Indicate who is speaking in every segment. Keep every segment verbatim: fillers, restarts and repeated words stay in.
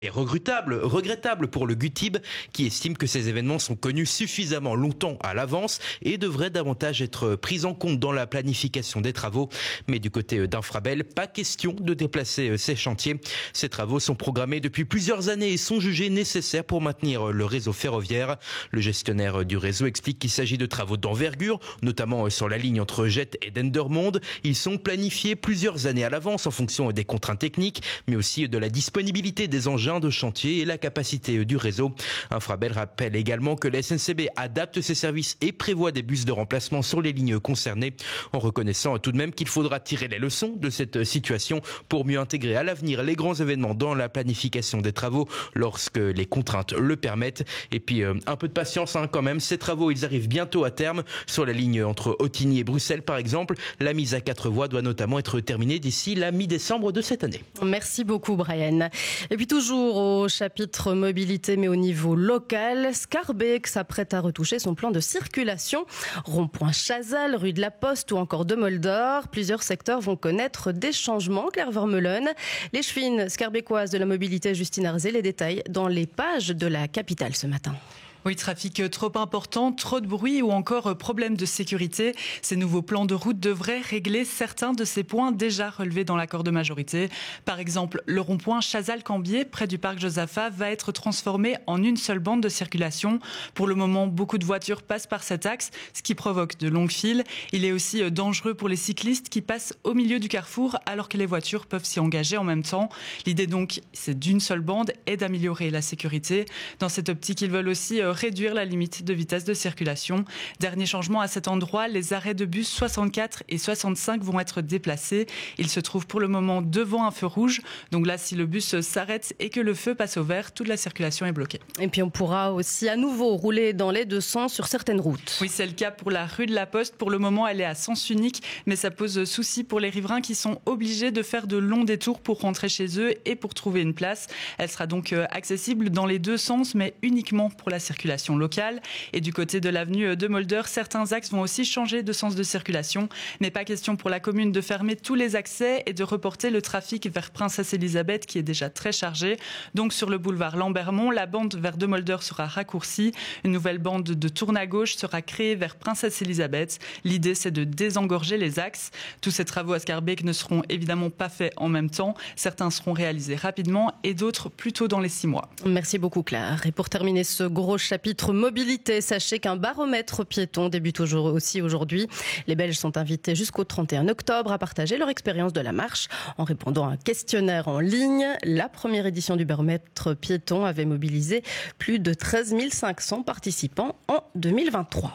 Speaker 1: Et regrettable, regrettable pour le Gutib qui estime que ces événements sont connus suffisamment longtemps à l'avance et devraient davantage être pris en compte dans la planification des travaux. Mais du côté d'Infrabel, pas question de déplacer ces chantiers. Ces travaux sont programmés depuis plusieurs années et sont jugés nécessaires pour maintenir le réseau ferroviaire. Le gestionnaire du réseau explique qu'il s'agit de travaux d'envergure, notamment sur la ligne entre Jette et Dendermonde. Ils sont planifiés plusieurs années à l'avance en fonction des contraintes techniques, mais aussi de la disponibilité des engins de chantier et la capacité du réseau. Infrabel rappelle également que la S N C B adapte ses services et prévoit des bus de remplacement sur les lignes concernées, en reconnaissant tout de même qu'il faudra tirer les leçons de cette situation pour mieux intégrer à l'avenir les grands événements dans la planification des travaux lorsque les contraintes le permettent. Et puis euh, un peu de patience hein, quand même, ces travaux ils arrivent bientôt à terme sur la ligne entre Ottigny et Bruxelles par exemple. La mise à quatre voies doit notamment être terminée d'ici la mi-décembre de cette année.
Speaker 2: Merci beaucoup Brian. Et puis toujours au chapitre mobilité, mais au niveau local, Scarbeck s'apprête à retoucher son plan de circulation. Rond-point Chazal, rue de la Poste ou encore de Moldor. Plusieurs secteurs vont connaître des changements. Claire Vermeulen, les chevines scarbeckoises de la mobilité, Justine Arzé, les détails dans les pages de la capitale ce matin.
Speaker 3: Oui, trafic trop important, trop de bruit ou encore problème de sécurité. Ces nouveaux plans de route devraient régler certains de ces points déjà relevés dans l'accord de majorité. Par exemple, le rond-point Chazal-Cambier, près du parc Josaphat, va être transformé en une seule bande de circulation. Pour le moment, beaucoup de voitures passent par cet axe, ce qui provoque de longues files. Il est aussi dangereux pour les cyclistes qui passent au milieu du carrefour alors que les voitures peuvent s'y engager en même temps. L'idée donc, c'est d'une seule bande et d'améliorer la sécurité. Dans cette optique, ils veulent aussi réduire la limite de vitesse de circulation. Dernier changement à cet endroit, les arrêts de bus soixante-quatre et soixante-cinq vont être déplacés. Ils se trouvent pour le moment devant un feu rouge. Donc là, si le bus s'arrête et que le feu passe au vert, toute la circulation est bloquée.
Speaker 2: Et puis on pourra aussi à nouveau rouler dans les deux sens sur certaines routes.
Speaker 3: Oui, c'est le cas pour la rue de la Poste. Pour le moment, elle est à sens unique, mais ça pose souci pour les riverains qui sont obligés de faire de longs détours pour rentrer chez eux et pour trouver une place. Elle sera donc accessible dans les deux sens, mais uniquement pour la circulation locale. Et du côté de l'avenue de Moldor, certains axes vont aussi changer de sens de circulation. Mais pas question pour la commune de fermer tous les accès et de reporter le trafic vers Princesse Elisabeth qui est déjà très chargé. Donc sur le boulevard Lambermont, la bande vers de Moldor sera raccourcie. Une nouvelle bande de tourne à gauche sera créée vers Princesse Elisabeth. L'idée, c'est de désengorger les axes. Tous ces travaux à Scarbeck ne seront évidemment pas faits en même temps. Certains seront réalisés rapidement et d'autres plutôt dans les six mois.
Speaker 2: Merci beaucoup Claire. Et pour terminer ce gros chapitre mobilité, sachez qu'un baromètre piéton débute aussi aujourd'hui. Les Belges sont invités jusqu'au trente et un octobre à partager leur expérience de la marche en répondant à un questionnaire en ligne. La première édition du baromètre piéton avait mobilisé plus de treize mille cinq cents participants en deux mille vingt-trois.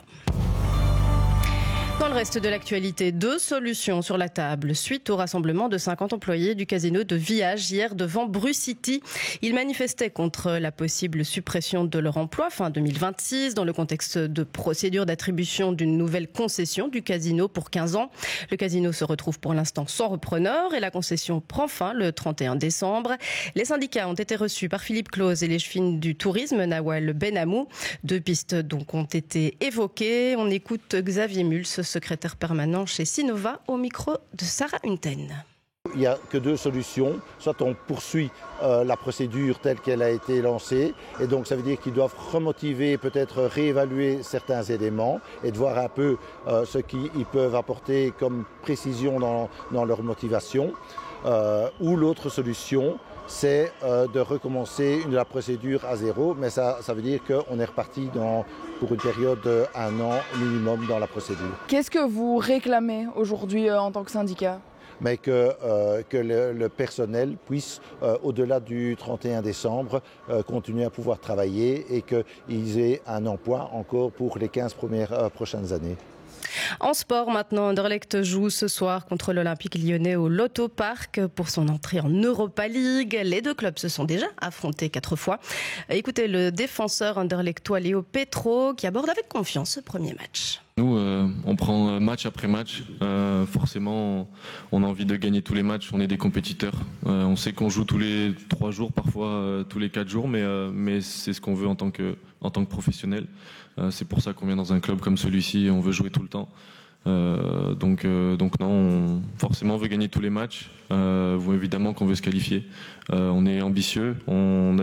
Speaker 2: Dans le reste de l'actualité, deux solutions sur la table suite au rassemblement de cinquante employés du casino de Viage hier devant Brucity. Ils manifestaient contre la possible suppression de leur emploi fin deux mille vingt-six dans le contexte de procédure d'attribution d'une nouvelle concession du casino pour quinze ans. Le casino se retrouve pour l'instant sans repreneur et la concession prend fin le trente et un décembre. Les syndicats ont été reçus par Philippe Claus et les chefines du tourisme Nawal Benamou. Deux pistes donc ont été évoquées. On écoute Xavier Muls, secrétaire permanent chez Sinova, au micro de Sarah Hunten.
Speaker 4: Il n'y a que deux solutions. Soit on poursuit euh, la procédure telle qu'elle a été lancée, et donc ça veut dire qu'ils doivent remotiver, peut-être réévaluer certains éléments et de voir un peu euh, ce qu'ils peuvent apporter comme précision dans, dans leur motivation. Euh, ou l'autre solution, c'est euh, de recommencer une, la procédure à zéro, mais ça, ça veut dire qu'on est reparti dans, pour une période d'un an minimum dans la procédure.
Speaker 5: Qu'est-ce que vous réclamez aujourd'hui euh, en tant que syndicat ?
Speaker 4: Mais que, euh, que le, le personnel puisse, euh, au-delà du trente et un décembre, euh, continuer à pouvoir travailler et qu'ils aient un emploi encore pour les quinze premières euh, prochaines années.
Speaker 2: En sport maintenant, Anderlecht joue ce soir contre l'Olympique lyonnais au Lotto Park pour son entrée en Europa League. Les deux clubs se sont déjà affrontés quatre fois. Écoutez le défenseur anderlechtois Léo Petro qui aborde avec confiance ce premier match.
Speaker 6: Nous, euh, on prend match après match. Euh, forcément, on a envie de gagner tous les matchs. On est des compétiteurs. Euh, on sait qu'on joue tous les trois jours, parfois euh, tous les quatre jours, mais, euh, mais c'est ce qu'on veut en tant que, en tant que professionnel. Euh, c'est pour ça qu'on vient dans un club comme celui-ci et on veut jouer tout le temps. Euh, donc, euh, donc non, on, forcément, on veut gagner tous les matchs. Euh, évidemment qu'on veut se qualifier. Euh, on est ambitieux. On a